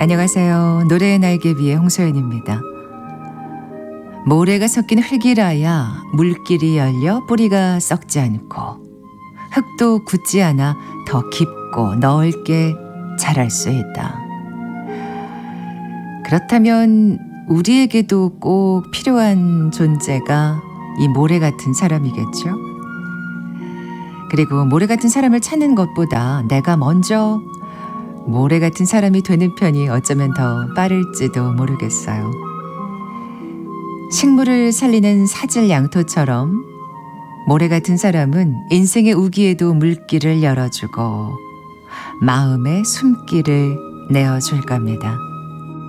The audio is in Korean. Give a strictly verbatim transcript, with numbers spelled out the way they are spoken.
안녕하세요. 노래의 날개비의 홍소연입니다. 모래가 섞인 흙이라야 물길이 열려 뿌리가 썩지 않고 흙도 굳지 않아 더 깊고 넓게 자랄 수 있다. 그렇다면 우리에게도 꼭 필요한 존재가 이 모래 같은 사람이겠죠? 그리고 모래 같은 사람을 찾는 것보다 내가 먼저 모래 같은 사람이 되는 편이 어쩌면 더 빠를지도 모르겠어요. 식물을 살리는 사질 양토처럼 모래 같은 사람은 인생의 우기에도 물길을 열어주고 마음의 숨길을 내어줄 겁니다.